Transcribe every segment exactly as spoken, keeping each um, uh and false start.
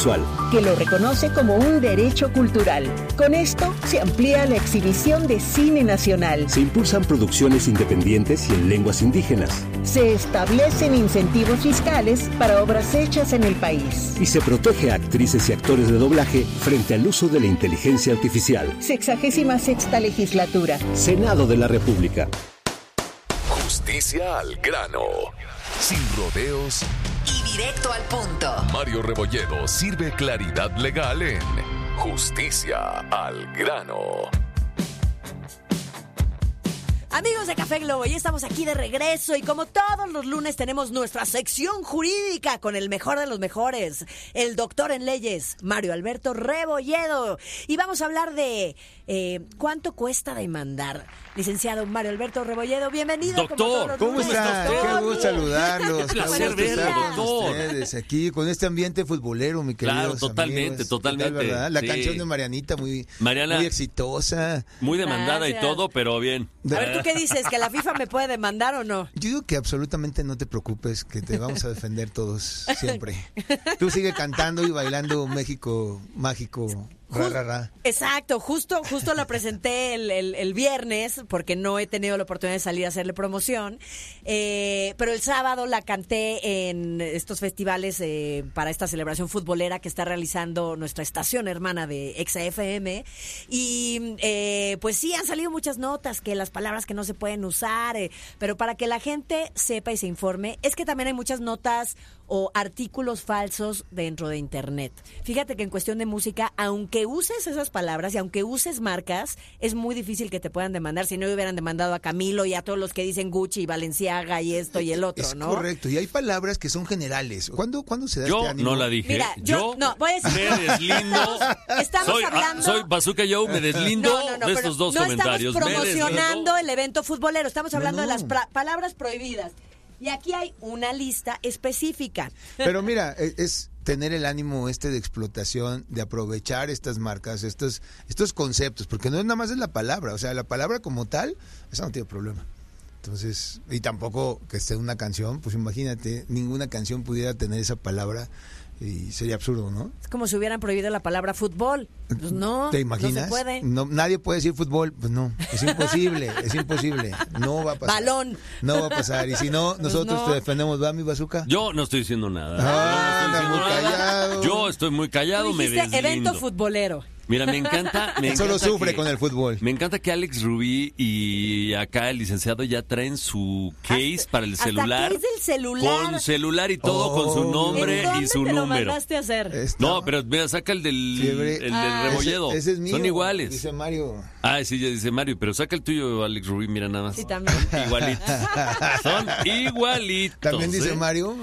audiovisual, que lo reconoce como un derecho cultural. Con esto se amplía la exhibición de cine nacional. Se impulsan producciones independientes y en lenguas indígenas. Se establecen incentivos fiscales para obras hechas en el país. Y se protege a actrices y actores de doblaje frente al uso de la inteligencia artificial. Sexagésima sexta legislatura. Senado de la República. Justicia al grano. Sin rodeos y directo al punto. Mario Rebolledo sirve claridad legal en Justicia al grano. Amigos de Café Globo, ya estamos aquí de regreso y como todos los lunes tenemos nuestra sección jurídica con el mejor de los mejores, el doctor en leyes, Mario Alberto Rebolledo. Y vamos a hablar de eh, cuánto cuesta demandar. Licenciado Mario Alberto Rebolledo, bienvenido. Doctor, ¿cómo está? Qué gusto saludarlos. Qué placer verlo, doctor. Ustedes aquí con este ambiente futbolero, mi querido. Claro, totalmente, amigos. totalmente. ¿Qué tal, verdad? La sí. canción de Marianita muy, Mariana, muy exitosa. Muy demandada Gracias. y todo, pero bien. A ver, ¿tú qué dices? ¿Que la FIFA me puede demandar o no? Yo digo que absolutamente no te preocupes, que te vamos a defender todos siempre. Tú sigue cantando y bailando México Mágico. Ra, ra, ra. Exacto, justo justo la presenté el, el, el viernes porque no he tenido la oportunidad de salir a hacerle promoción, eh, pero el sábado la canté en estos festivales eh, para esta celebración futbolera que está realizando nuestra estación hermana de Exa F M y eh, pues sí, han salido muchas notas que las palabras que no se pueden usar, eh, pero para que la gente sepa y se informe, es que también hay muchas notas o artículos falsos dentro de internet. Fíjate que en cuestión de música, aunque uses esas palabras y aunque uses marcas, es muy difícil que te puedan demandar. Si no hubieran demandado a Camilo y a todos los que dicen Gucci y Balenciaga y esto y el otro, es ¿no? Correcto, y hay palabras que son generales. ¿Cuándo, ¿cuándo se da Yo este ánimo? no la dije. Mira, yo, yo no, voy a decir. me deslindo. Estamos soy, hablando. ah, soy Bazooka Joe, me deslindo No, no, no, de pero estos dos no comentarios. estamos Me promocionando deslindo. el evento futbolero, estamos hablando No, no. de las pra- palabras prohibidas. Y aquí hay una lista específica. Pero mira, es, es tener el ánimo este de explotación, de aprovechar estas marcas, estos estos conceptos, porque no es nada más es la palabra, o sea, la palabra como tal, esa no tiene problema. Entonces, y tampoco que esté una canción, pues imagínate, ninguna canción pudiera tener esa palabra y sería absurdo, ¿no? Es como si hubieran prohibido la palabra fútbol. Pues no, ¿Te imaginas? no se puede. No, nadie puede decir fútbol, pues no, es imposible, es imposible, no va a pasar. Balón. No va a pasar, y si no, nosotros no. te defendemos, ¿va mi bazooka? Yo no estoy diciendo nada. Ah, Yo no estoy anda diciendo muy nada. callado. Yo estoy muy callado, Tú me dijiste deslindo. evento futbolero. Mira, me encanta. Me Solo encanta sufre que- con el fútbol. Me encanta que Alex Rubí y acá el licenciado ya traen su case Hasta- para el hasta celular. case del celular. Con celular y todo, Oh. con su nombre ¿En dónde y su te lo número. mandaste a hacer? Esto- No, pero mira, saca el del, Fiebre. el del Ah. Rebolledo. Ese, ese es mío. Son iguales. Dice Mario. Ah, sí, ya dice Mario, pero saca el tuyo, Alex Rubí, mira nada más. Sí, también. Igualitos. Son igualitos. También dice ¿eh? Mario.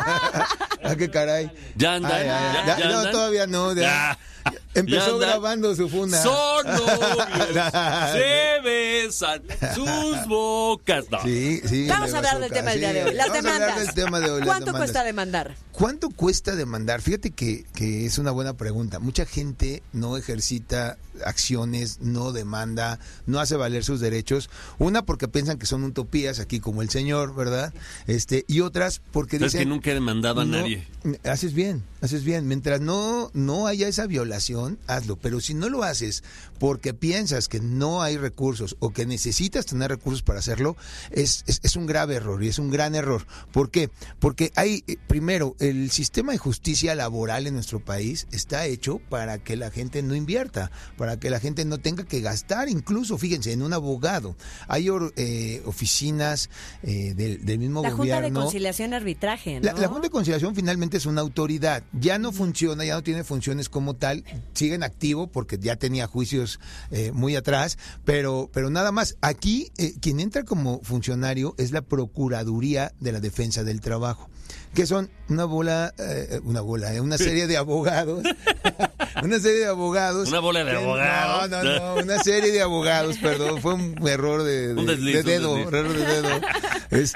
Ah, qué caray. Ya andan, Ay, ay, ay. ya- Ya- ya no, andan. todavía no. ya. Ya. Empezó Ya andan. grabando su funda. Son novios, se besan sus bocas. No. Sí, sí. Vamos a hablar del tema del día de hoy. Las Vamos a demandas. hablar del tema de hoy. las ¿Cuánto demandas. cuesta demandar? ¿Cuánto cuesta demandar? Fíjate que, que es una buena pregunta. Mucha gente no ejercita acciones, no demanda, no hace valer sus derechos. Una porque piensan que son utopías, aquí como el señor, ¿verdad? Este, y otras porque Es dicen... que nunca he demandado a no, nadie. Haces bien, haces bien. Mientras no, no haya esa violación, hazlo. Pero si no lo haces porque piensas que no hay recursos o que necesitas tener recursos para hacerlo, es, es, es un grave error y es un gran error. ¿Por qué? Porque hay, eh, primero, el sistema de justicia laboral en nuestro país está hecho para que la gente no invierta, para que la gente no tenga que gastar, incluso, fíjense, en un abogado. Hay or, eh, oficinas eh, del, del mismo La gobierno. Junta de Conciliación y Arbitraje, ¿no? La, la Junta de Conciliación finalmente es una autoridad, ya no funciona, ya no tiene funciones como tal, sigue en activo porque ya tenía juicios eh, muy atrás, pero, pero nada más, aquí eh, quien entra como funcionario es la Procuraduría de la Defensa del Trabajo, que son una bola, eh, una bola, eh, una serie de abogados, una serie de abogados. Una bola de que- abogados. No, no, no, una serie de abogados, perdón, fue un error de, de, Un desliz, de un dedo, desliz. error de dedo. Este,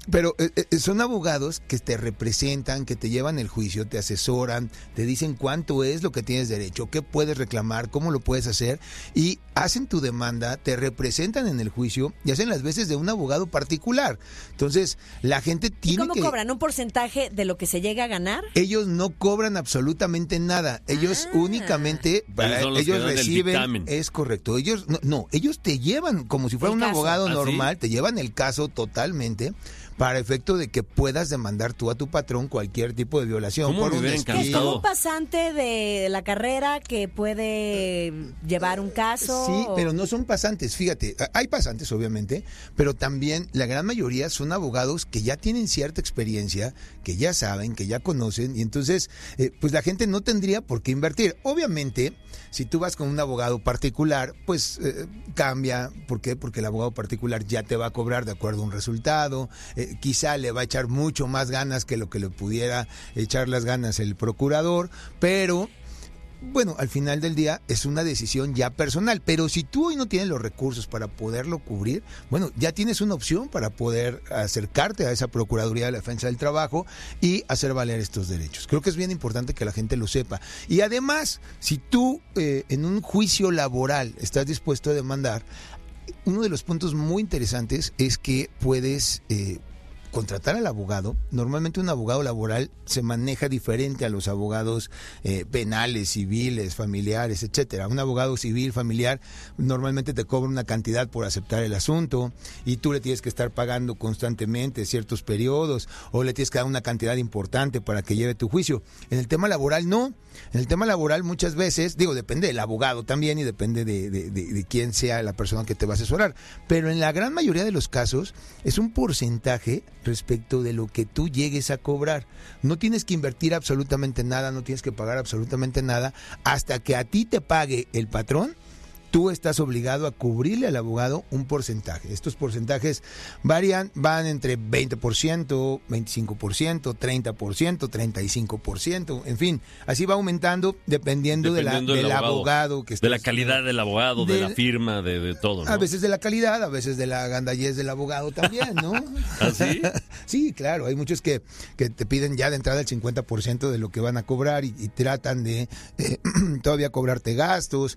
Pero eh, eh, son abogados que te representan, que te llevan el juicio, te asesoran, te dicen cuánto es lo que tienes derecho, qué puedes reclamar, cómo lo puedes hacer, y hacen tu demanda, te representan en el juicio y hacen las veces de un abogado particular. Entonces, la gente tiene ¿Y cómo que... cobran? ¿Un porcentaje de lo que se llega a ganar? Ellos no cobran absolutamente nada. Ellos Ah. únicamente, para, Ellos son los ellos que dan el reciben, dictamen. es correcto. Ellos no, no, ellos te llevan como si fuera El un caso. abogado ¿Ah, sí? normal, te llevan el caso totalmente para efecto de que puedas demandar tú a tu patrón cualquier tipo de violación. ¿Cómo por me un hubiera despido. Es como encantado? un pasante de la carrera que puede llevar un caso. Sí, o- pero no son pasantes, fíjate, hay pasantes obviamente, pero también la gran mayoría son abogados que ya tienen cierta experiencia, que ya saben, que ya conocen, y entonces eh, pues la gente no tendría por qué invertir. Obviamente, si tú vas con un abogado particular, pues eh, cambia, ¿por qué? Porque el abogado particular ya te va a cobrar de acuerdo a un resultado, eh, quizá le va a echar mucho más ganas que lo que le pudiera echar las ganas el procurador, pero... Bueno, al final del día es una decisión ya personal, pero si tú hoy no tienes los recursos para poderlo cubrir, bueno, ya tienes una opción para poder acercarte a esa Procuraduría de la Defensa del Trabajo y hacer valer estos derechos. Creo que es bien importante que la gente lo sepa. Y además, si tú eh, en un juicio laboral estás dispuesto a demandar, uno de los puntos muy interesantes es que puedes... Eh, contratar al abogado. Normalmente un abogado laboral se maneja diferente a los abogados eh, penales, civiles, familiares, etcétera. Un abogado civil, familiar, normalmente te cobra una cantidad por aceptar el asunto y tú le tienes que estar pagando constantemente ciertos periodos o le tienes que dar una cantidad importante para que lleve tu juicio. En el tema laboral no. En el tema laboral muchas veces, digo, depende del abogado también y depende de, de, de, de quién sea la persona que te va a asesorar, pero en la gran mayoría de los casos es un porcentaje respecto de lo que tú llegues a cobrar. No tienes que invertir absolutamente nada, no tienes que pagar absolutamente nada, hasta que a ti te pague el patrón. Tú estás obligado a cubrirle al abogado un porcentaje. Estos porcentajes varían, van entre veinte por ciento, veinticinco por ciento, treinta por ciento, treinta y cinco por ciento, en fin, así va aumentando dependiendo, Dependiendo de del la, del abogado, abogado que De la estés- calidad del abogado, de Del- la firma, de, de todo, ¿no? A veces de la calidad, a veces de la gandallez del abogado también, ¿no? ¿Ah, sí? Sí, claro, hay muchos que, que te piden ya de entrada el cincuenta por ciento de lo que van a cobrar y, y tratan de eh, todavía cobrarte gastos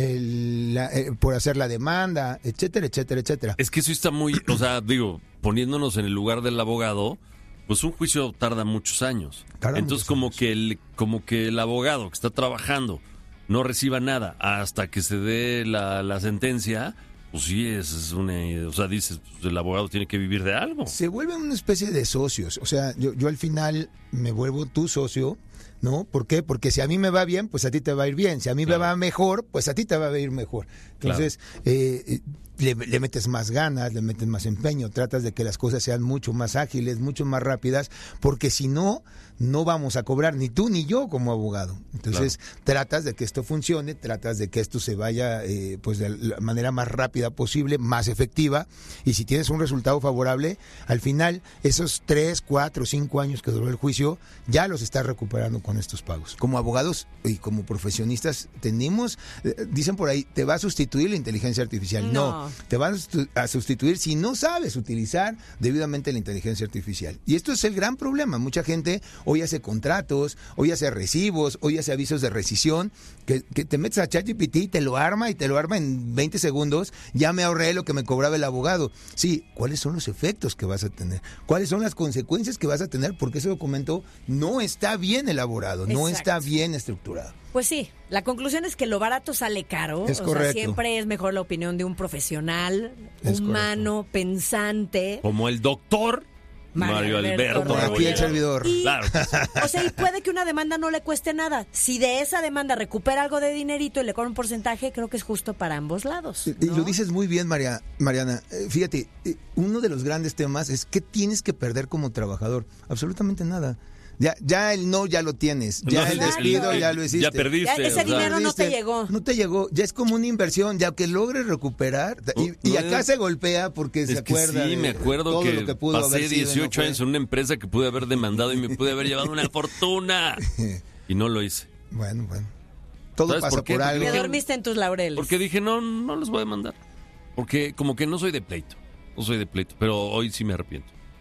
el, la, eh, por hacer la demanda, etcétera, etcétera, etcétera. Es que eso está muy, o sea, digo, poniéndonos en el lugar del abogado, pues un juicio tarda muchos años. Tarda Entonces muchos como años. que el como que el abogado que está trabajando no reciba nada hasta que se dé la, la sentencia, pues sí es, es una, o sea, dices, pues el abogado tiene que vivir de algo. Se vuelven una especie de socios, o sea, yo, yo al final me vuelvo tu socio, ¿no? ¿Por qué? Porque si a mí me va bien, pues a ti te va a ir bien. Si a mí Claro. me va mejor, pues a ti te va a ir mejor. Entonces, eh, eh, le, le metes más ganas, le metes más empeño, tratas de que las cosas sean mucho más ágiles, mucho más rápidas, porque si no, no vamos a cobrar ni tú ni yo como abogado. Entonces, tratas de que esto funcione, tratas de que esto se vaya eh, pues de la manera más rápida posible, más efectiva, y si tienes un resultado favorable, al final, esos tres, cuatro, cinco años que duró el juicio, ya los estás recuperando con estos pagos. Como abogados y como profesionistas tenemos, eh, dicen por ahí, te va a sustituir la inteligencia artificial. No, No. te van a sustituir si no sabes utilizar debidamente la inteligencia artificial. Y esto es el gran problema. Mucha gente hoy hace contratos, hoy hace recibos, hoy hace avisos de rescisión, que, que te metes a ChatGPT y te lo arma y te lo arma en veinte segundos, ya me ahorré lo que me cobraba el abogado. Sí, ¿cuáles son los efectos que vas a tener? ¿Cuáles son las consecuencias que vas a tener? Porque ese documento no está bien elaborado, no Exacto. está bien estructurado. Pues sí, la conclusión es que lo barato sale caro. Es o correcto. sea, siempre es mejor la opinión de un profesional, Es humano, pensante. Como el doctor Mario Mario, Alberto Alberto Como aquí el Rebolledo. servidor. Y, Claro que sí. o sea, y puede que una demanda no le cueste nada. Si de esa demanda recupera algo de dinerito y le cobra un porcentaje, creo que es justo para ambos lados. Y- Y ¿no? lo dices muy bien, María, Mariana. Eh, fíjate, eh, uno de los grandes temas es ¿qué tienes que perder como trabajador? Absolutamente nada. Ya, ya el no ya lo tienes, ya No, el Exacto. despido ya lo hiciste. Ya perdiste. Ya ese o sea, dinero no te Perdiste, llegó. No te llegó, ya es como una inversión, ya que logres recuperar. Y, y No, acá no. se golpea porque se Es que acuerda sí, de me acuerdo todo que lo que pudo pasé haber sido y no dieciocho fue. años en una empresa que pude haber demandado y me pude haber llevado una fortuna. Y no lo hice. Bueno, bueno. Todo ¿Sabes pasa por qué? por Porque algo. Te dije- dormiste en tus laureles. Porque dije, no, no los voy a demandar. Porque como que no soy de pleito. No soy de pleito, pero hoy sí me arrepiento.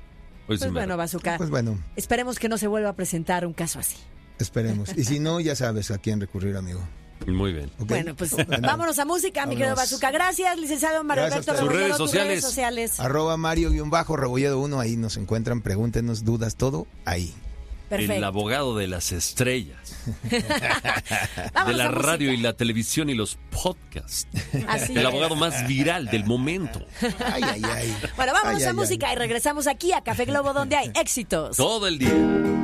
Pues sí me bueno, da. Bazooka. Pues bueno, Esperemos que no se vuelva a presentar un caso así. esperemos. Y si no, ya sabes a quién recurrir, amigo. Muy bien. ¿Ok? Bueno, pues Bueno. vámonos a música, mi querido Vámonos. Bazooka. Gracias, licenciado Mario Gracias Alberto a ustedes. Rebolledo. Sus tus redes redes sociales. sociales. Arroba Mario-Rebolledo uno, ahí nos encuentran, pregúntenos, dudas, todo ahí. Perfecto. El abogado de las estrellas. de Vámonos la a música. radio y la televisión y los podcasts. Así El es. abogado más viral del momento. Ay, ay, ay. Bueno, vámonos Ay, a ay, música ay. y regresamos aquí a Café Globo, donde hay éxitos. Todo el día.